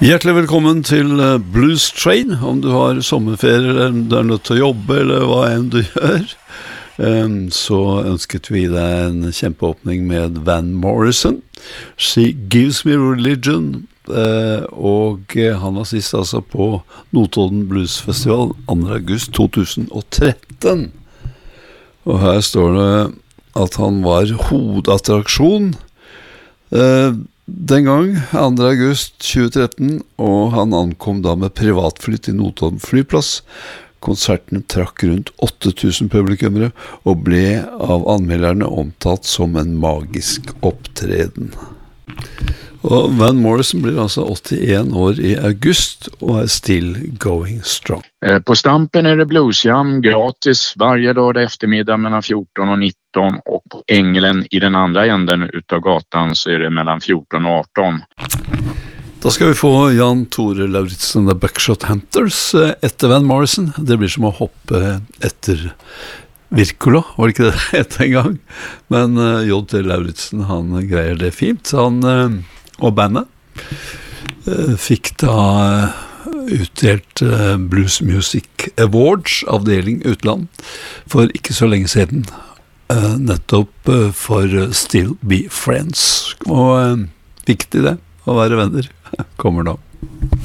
Hjertelig velkommen til Blues Train. Om du har sommerferie eller om du nødt til å jobbe eller hva enn du gjør, så ønsket vi deg en kjempeåpning med Van Morrison. She Gives Me Religion. Og han var sist altså på Notodden Blues Festival 2. august 2013. Og her står det at han var hovedattraksjon den gang, 2. august 2013, og han ankom da med privatfly til Notodden flyplass. Konserten trakk rundt 8000 publikummere og ble av anmelderne omtalt som en magisk opptreden. Og Van Morrison blir altså 81 år i august og still going strong. På Stampen det bluesjam gratis varje dag eftermiddag mellan 14 och 19 och på Ängelen i den andra änden utav gatan så det mellan 14 och 18. Da skal vi få Jan Tore Lauritzen The Buckshot Hunters etter Van Morrison. Det blir som å hoppe etter Wirkola, var det ikke det etter en gang? Men J.T. Lauritzen, han greier det fint. Han og bandet fikk da utdelt Blues Music Awards avdeling utland for ikke så lenge siden, nettopp for Still Be Friends, og viktig det å være venner kommer nå.